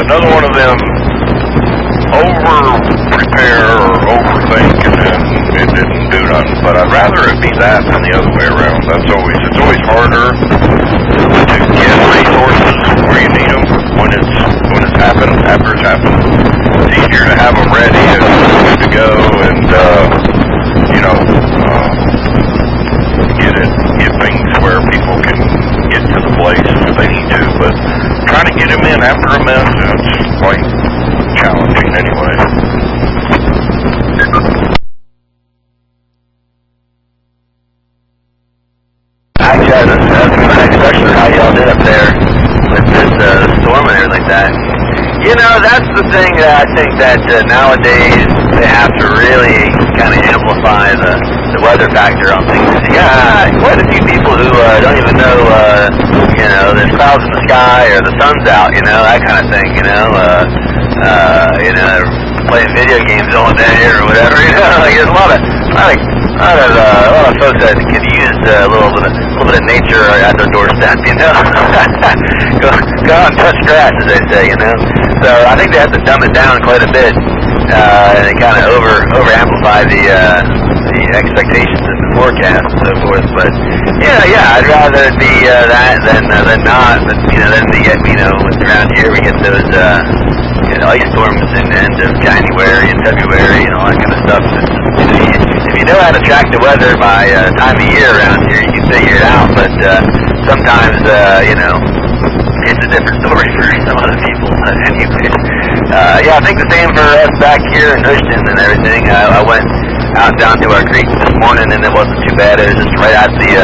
another one of them over-prepare or overthink, and then it didn't do nothing. But I'd rather it be that than the other way around. It's always harder to get resources where you need them when it's happened, after it's happened. It's easier to have them ready and good to go, and get things where people can get to the place if they need to. But trying to get them in after a mess, it's quite challenging anyway. Actually, I was my next question, how y'all did up there with this storm and everything like that. You know, that's the thing that I think that nowadays they have to really kind of amplify the weather factor on things. You got quite a few people who don't even know, there's clouds in the sky or the sun's out, that kind of thing, playing video games all day or whatever, there's a lot of folks that could use a little bit of nature at their doorstep, go out and touch grass, as they say, So I think they have to dumb it down quite a bit, and kind of over amplify the expectations in the forecast and so forth. But I'd rather it be that than not. But then we get around here we get those ice storms in the end of January and February and all that kind of stuff. If you know how to track the weather by time of year around here, you can figure it out. But sometimes it's a different story for some other people. Anyways, I think the same for us back here in Houston and everything. I went out down to our creek this morning, and it wasn't too bad. It was just right at the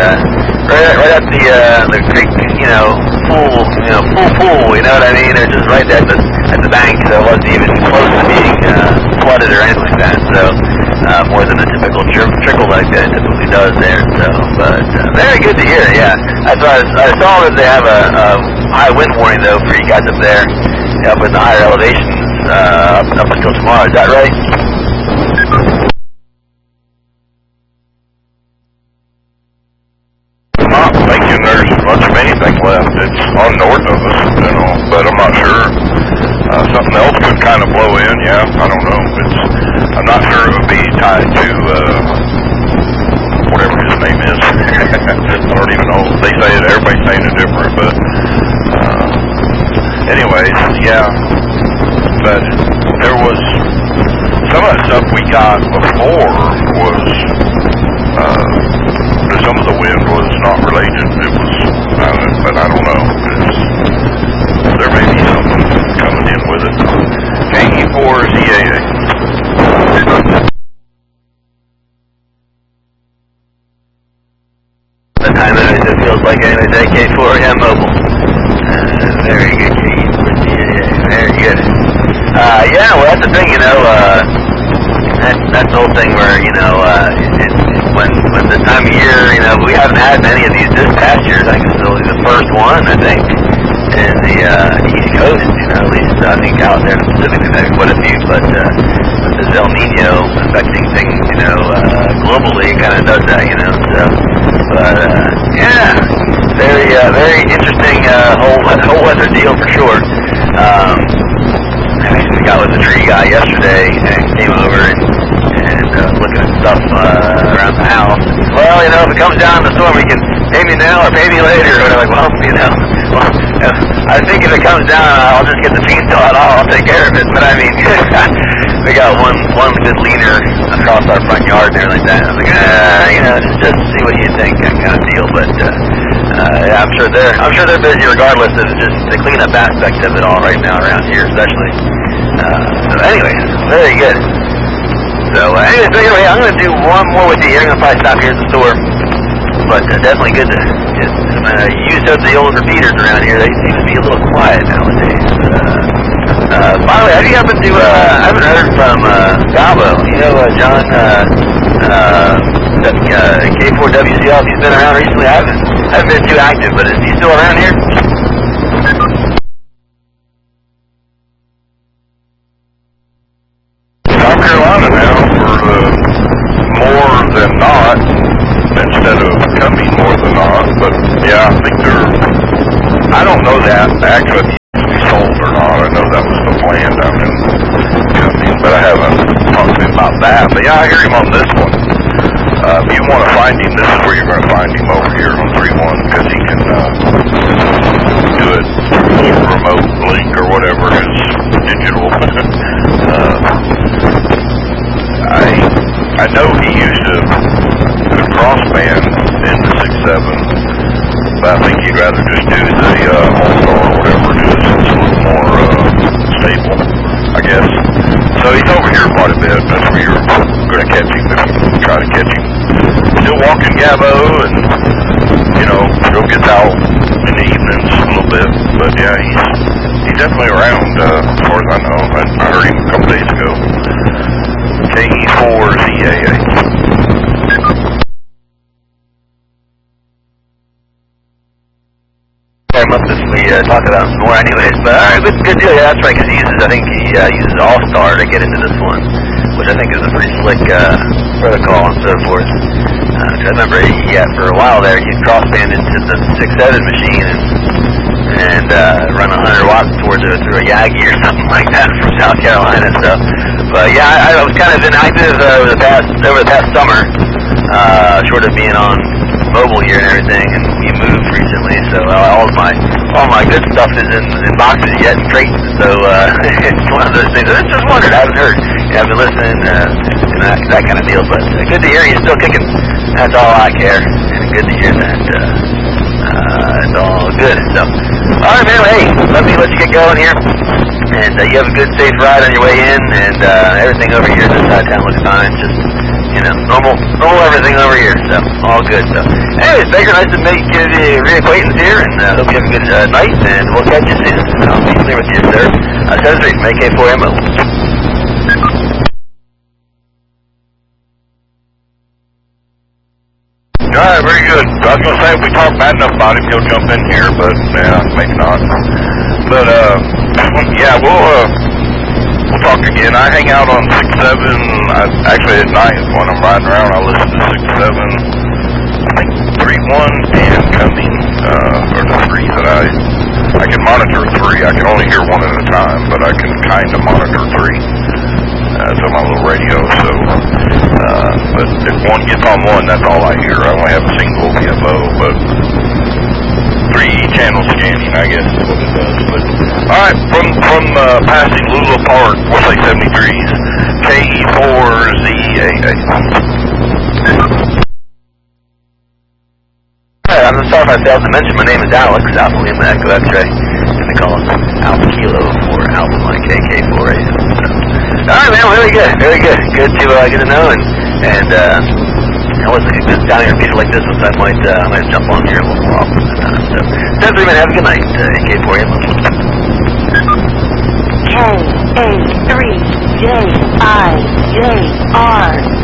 creek, full pool. You know what I mean? Or just right at the bank, so it wasn't even close to being flooded or anything like that. So more than a typical trickle like that typically does there. So, but very good to hear. Yeah, I saw that they have a high wind warning though for you guys up there, up in the higher elevations up until tomorrow. Is that right? Not thinking there's much of anything left. It's on north of us, but I'm not sure. Something else could kind of blow in, I don't know. I'm not sure it would be tied to whatever his name is. I don't even know. They say it, everybody's saying it different, but anyways, but there was some of the stuff we got before was some of the wind was not related. It was, but I don't know. There may be something coming in with it. KE4ZAA. The time it feels like anyways, AK4 mobile. Very good, KE4ZAA. Very good. Well, that's the thing, that's the whole thing where, when the time of year, we haven't had many of these this past year. I think it's only the first one, I think, in the East Coast, at least I think out there in the Pacific, maybe quite a few, but with the El Nino affecting things, globally, it kind of does that, so, but, very interesting, whole weather deal for sure. I actually got with the tree guy yesterday and came over and looking at stuff around the house. Well, if it comes down in the storm, we can pay me now or pay me later. And I'm like, I think if it comes down, I'll just get the chainsaw and I'll take care of it. But I mean, we got one good leaner across our front yard and everything like that. I was like, just see what you think, that kind of deal. But I'm sure they're busy regardless of just the cleanup aspect of it all right now around here, especially. So anyways, very good. So anyway, I'm going to do one more with you here. I'm going to probably stop here at the store. But definitely good to get some use of the old repeaters around here. They seem to be a little quiet nowadays. By the way, have you happened to, I haven't heard from Gabo. John, K4WCL, he's been around recently. I haven't been too active, but is he still around here? South Carolina now for more than not, instead of coming more than not. But I think I don't know that actually if it used to be sold or not. know that was the plan down in Cumming, but I haven't talked to him about that. But yeah, I hear him on this one. If you want to find him, this is where you're going to find him, over here on 3-1, because he can do it through a remote link or whatever, his digital. I know he used to crossband in the 6.7, but I think he'd rather just do the All-Star or whatever it is. It's a little more stable, I guess. So he's over here quite a bit. That's where you're going to catch him if you try to catch him. Still walking Gabo, and, you know, still gets out in the evenings a little bit. But yeah, he's definitely around, as far as I know. I heard him a couple days ago. KE4ZAA. We talk about some more anyways, but alright, good deal. Yeah, that's right, because I think he uses All-Star to get into this one, which I think is a pretty slick protocol and so forth. I remember for a while there, he'd crossband into the 6.7 machine and run 100 watts through a Yagi or something like that from South Carolina. So, but yeah, I was kind of inactive over the past summer, short of being on mobile here and everything, and we moved recently, so all my good stuff is in boxes yet in crates. So it's one of those things. I just wondered. I haven't heard. Yeah, I've been listening and that kind of deal. But good to hear you're still kicking. That's all I care. And good to hear that it's all good. So all right, man. Hey, let me let you get going here. And you have a good, safe ride on your way in, and everything over here this side of town looks fine. Just, you know, normal everything over here, so all good. So, anyways, Baker, nice to make you reacquaintance here, and hope you have a good night, and we'll catch you soon. I'll be clear with you, sir. 73 from AK4MO. Alright, very good. I was going to say, if we talk bad enough about him, he'll jump in here, but yeah, maybe not. But, yeah, we'll talk again. I hang out on 6.7. Actually, at night when I'm riding around, I listen to 6.7. I think 3.1 and Cumming are the three that I can monitor 3. I can only hear one at a time, but I can kind of monitor 3. It's on my little radio, so, but if one gets on one, that's all I hear. I only have a single VFO, but 3 channel scanning, I guess, is what it does. But, alright, from passing Lula Park, we'll say 73s, KE4ZAA. I'm sorry if I failed to mention, my name is Alex, Alpha Lima Echo X-Ray, and they call it Alpha Kilo for Alpha Mike KK4A. Alright, man, very good. Good to know, and I wasn't good down here in Peter like this one, so I might jump on here a little more often than time. So, definitely, man, have a good night, AK4A. KA3JIJR